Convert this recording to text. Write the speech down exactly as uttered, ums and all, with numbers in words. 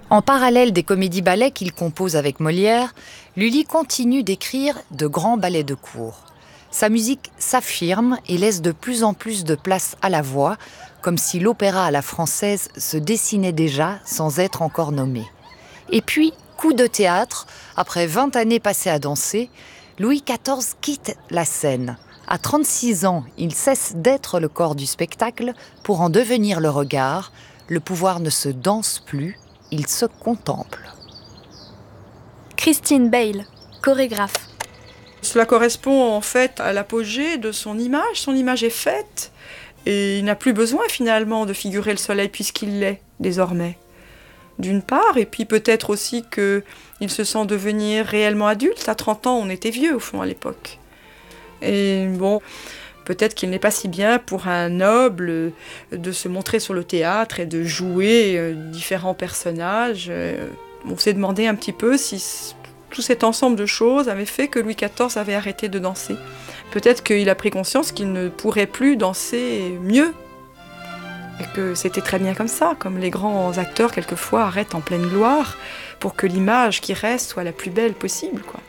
En parallèle des comédies-ballets qu'il compose avec Molière, Lully continue d'écrire de grands ballets de cour. Sa musique s'affirme et laisse de plus en plus de place à la voix, comme si l'opéra à la française se dessinait déjà sans être encore nommé. Et puis, coup de théâtre, après vingt années passées à danser, Louis quatorze quitte la scène. À trente-six ans, il cesse d'être le corps du spectacle pour en devenir le regard. Le pouvoir ne se danse plus, il se contemple. Christine Bale, chorégraphe. Cela correspond en fait à l'apogée de son image. Son image est faite et il n'a plus besoin finalement de figurer le soleil puisqu'il l'est désormais. D'une part, et puis peut-être aussi qu'il se sent devenir réellement adulte. À trente ans, on était vieux au fond à l'époque. Et bon, peut-être qu'il n'est pas si bien pour un noble de se montrer sur le théâtre et de jouer différents personnages. On s'est demandé un petit peu si tout cet ensemble de choses avait fait que Louis quatorze avait arrêté de danser. Peut-être qu'il a pris conscience qu'il ne pourrait plus danser mieux. Et que c'était très bien comme ça, comme les grands acteurs quelquefois arrêtent en pleine gloire pour que l'image qui reste soit la plus belle possible, quoi.